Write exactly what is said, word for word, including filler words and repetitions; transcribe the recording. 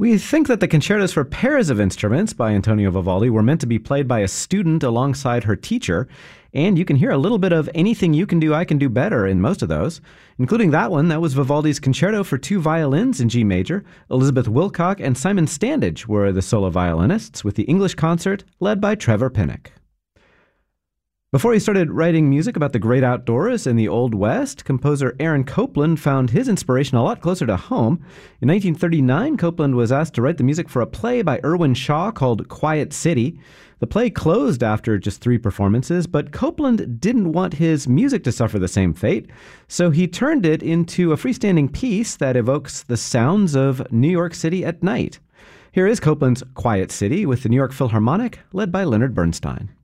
We think that the concertos for pairs of instruments by Antonio Vivaldi were meant to be played by a student alongside her teacher, and you can hear a little bit of Anything You Can Do, I Can Do Better in most of those, including that one that was Vivaldi's concerto for two violins in G major. Elizabeth Wilcock and Simon Standage were the solo violinists, with the English concert led by Trevor Pinnock. Before he started writing music about the great outdoors in the Old West, composer Aaron Copland found his inspiration a lot closer to home. In nineteen thirty-nine, Copland was asked to write the music for a play by Irwin Shaw called Quiet City. The play closed after just three performances, but Copland didn't want his music to suffer the same fate, so he turned it into a freestanding piece that evokes the sounds of New York City at night. Here is Copland's Quiet City with the New York Philharmonic, led by Leonard Bernstein.